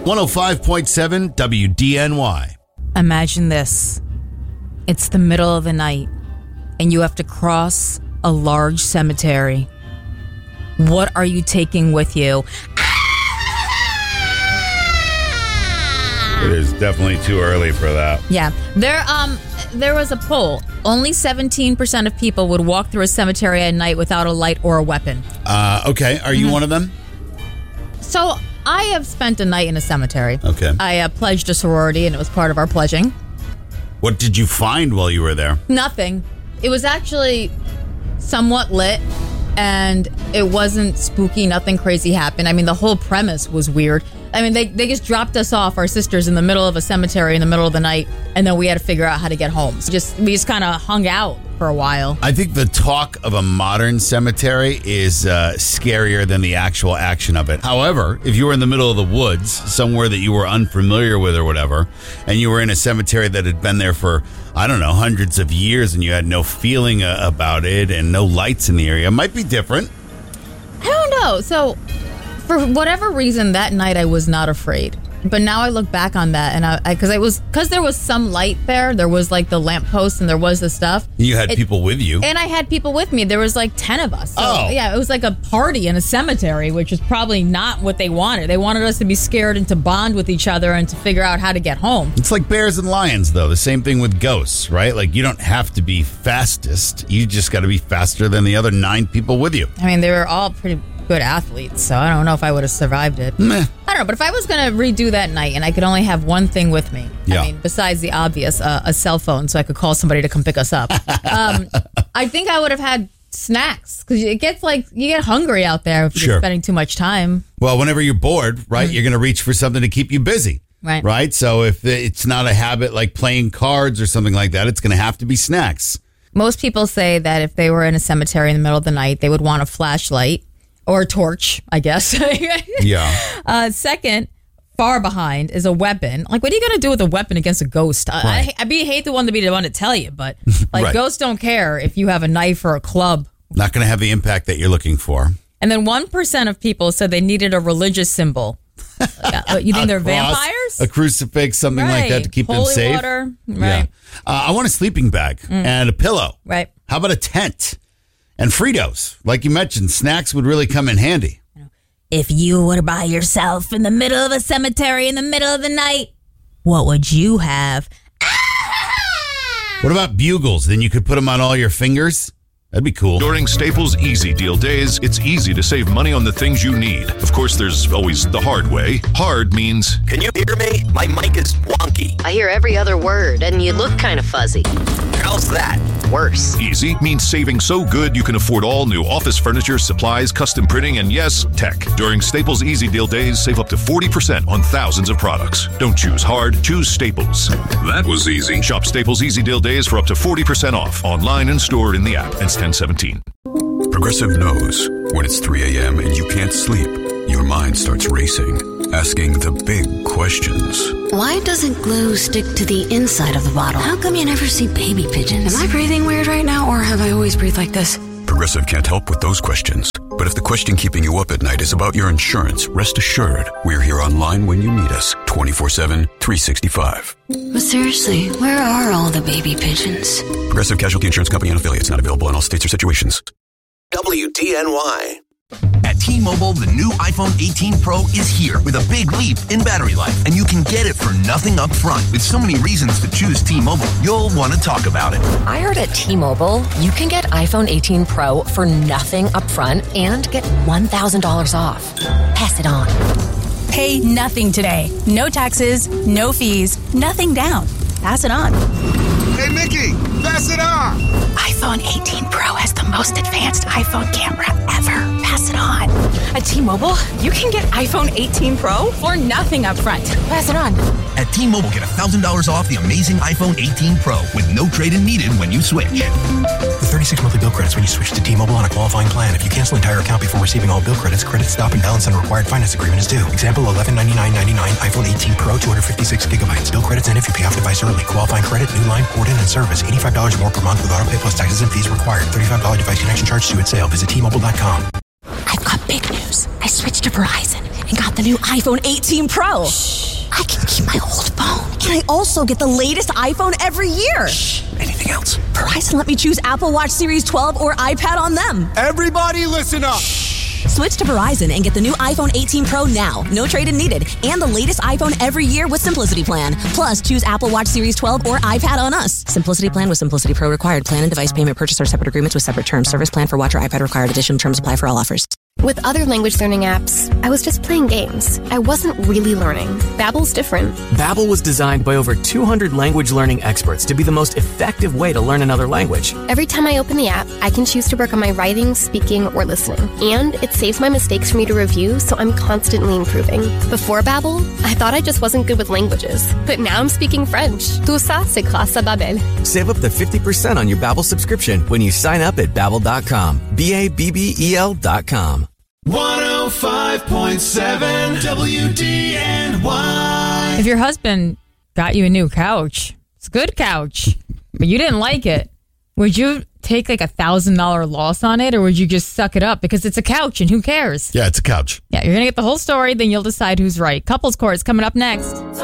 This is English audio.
105.7 WDNY. Imagine this. It's the middle of the night, and you have to cross a large cemetery. What are you taking with you? It is definitely too early for that. Yeah. There was a poll. Only 17% of people would walk through a cemetery at night without a light or a weapon. Okay. Are you one of them? So I have spent a night in a cemetery. Okay. I pledged a sorority, and it was part of our pledging. What did you find while you were there? Nothing. It was actually somewhat lit, and it wasn't spooky. Nothing crazy happened. I mean, the whole premise was weird. I mean, they just dropped us off, our sisters, in the middle of a cemetery in the middle of the night, and then we had to figure out how to get home. So we just kind of hung out for a while. I think the talk of a modern cemetery is scarier than the actual action of it. However, if you were in the middle of the woods, somewhere that you were unfamiliar with or whatever, and you were in a cemetery that had been there for, I don't know, hundreds of years, and you had no feeling about it and no lights in the area, it might be different. I don't know. So for whatever reason, that night I was not afraid. But now I look back on that, and because there was some light there was like the lamppost, and there was the stuff. You had people with you. And I had people with me. There was like 10 of us. So, yeah, it was like a party in a cemetery, which is probably not what they wanted. They wanted us to be scared and to bond with each other and to figure out how to get home. It's like bears and lions, though. The same thing with ghosts, right? Like, you don't have to be fastest. You just got to be faster than the other 9 people with you. I mean, they were all pretty good athletes, so I don't know if I would have survived it. Meh. I don't know, but if I was going to redo that night and I could only have one thing with me, yeah. I mean, besides the obvious, a cell phone so I could call somebody to come pick us up, I think I would have had snacks, because it gets like, you get hungry out there if you're spending too much time. Well, whenever you're bored, right, you're going to reach for something to keep you busy. Right? So if it's not a habit like playing cards or something like that, it's going to have to be snacks. Most people say that if they were in a cemetery in the middle of the night, they would want a flashlight. Or a torch, I guess. Yeah. Second, far behind is a weapon. Like, what are you going to do with a weapon against a ghost? Right. I hate the one to be the one to tell you, but like ghosts don't care if you have a knife or a club. Not going to have the impact that you're looking for. And then 1% of people said they needed a religious symbol. You think they're vampires? A crucifix, something like that to keep them safe. Water, right? Yeah. I want a sleeping bag and a pillow. Right. How about a tent? And Fritos, like you mentioned, snacks would really come in handy. If you were by yourself in the middle of a cemetery in the middle of the night, what would you have? What about bugles? Then you could put them on all your fingers. That'd be cool. During Staples Easy Deal Days, it's easy to save money on the things you need. Of course, there's always the hard way. Hard means... Can you hear me? My mic is wonky. I hear every other word, and you look kind of fuzzy. How's that? Worse. Easy means saving so good you can afford all new office furniture, supplies, custom printing, and yes, tech. During Staples Easy Deal Days, save up to 40% on thousands of products. Don't choose hard, choose Staples. That was easy. Shop Staples Easy Deal Days for up to 40% off, online and stored in the app. It's 1017. Progressive knows when it's 3 a.m. and you can't sleep, your mind starts racing, asking the big questions. Why doesn't glue stick to the inside of the bottle? How come you never see baby pigeons? Am I breathing weird right now, or have I always breathed like this? Progressive can't help with those questions. But if the question keeping you up at night is about your insurance, rest assured, we're here online when you need us, 24/7, 365. But seriously, where are all the baby pigeons? Progressive Casualty Insurance Company and affiliates, not available in all states or situations. WDNY. At T-Mobile, the new iPhone 18 Pro is here with a big leap in battery life, and you can get it for nothing up front. With so many reasons to choose T-Mobile, you'll want to talk about it. I heard at T-Mobile, you can get iPhone 18 Pro for nothing up front and get $1,000 off. Pass it on. Pay nothing today. No taxes, no fees, nothing down. Pass it on. Hey, Mickey, pass it on. iPhone 18 Pro has the most advanced iPhone camera ever. Pass it on. At T-Mobile, you can get iPhone 18 Pro for nothing up front. Pass it on. At T-Mobile, get $1,000 off the amazing iPhone 18 Pro with no trade-in needed when you switch. With 36 monthly bill credits when you switch to T-Mobile on a qualifying plan. If you cancel entire account before receiving all bill credits, credit stop and balance on a required finance agreement is due. Example, $1199.99 iPhone 18 Pro, 256 gigabytes. Bill credits end if you pay off device early. Qualifying credit, new line, port in, and service. $85 more per month with auto pay plus taxes and fees required. $35 device connection charge due at sale. Visit T-Mobile.com. I've got big news. I switched to Verizon, and got the new iPhone 18 Pro. I can keep my old phone. And I also get the latest iPhone every year. Anything else? Verizon let me choose Apple Watch Series 12 or iPad on them. Everybody listen up. Switch to Verizon and get the new iPhone 18 Pro now. No trade-in needed. And the latest iPhone every year with Simplicity Plan. Plus, choose Apple Watch Series 12 or iPad on us. Simplicity Plan with Simplicity Pro required. Plan and device payment purchase are separate agreements with separate terms. Service plan for watch or iPad required. Additional terms apply for all offers. With other language learning apps, I was just playing games. I wasn't really learning. Babbel's different. Babbel was designed by over 200 language learning experts to be the most effective way to learn another language. Every time I open the app, I can choose to work on my writing, speaking, or listening. And it saves my mistakes for me to review, so I'm constantly improving. Before Babbel, I thought I just wasn't good with languages. But now I'm speaking French. Tout ça, c'est grâce à Babbel. Save up to 50% on your Babbel subscription when you sign up at Babbel.com. Babbel.com. 105.7 WDNY. If your husband got you a new couch, it's a good couch, but you didn't like it, would you take like $1,000 loss on it, or would you just suck it up because it's a couch and who cares? Yeah, it's a couch. Yeah, you're going to get the whole story, then you'll decide who's right. Couples Court is coming up next.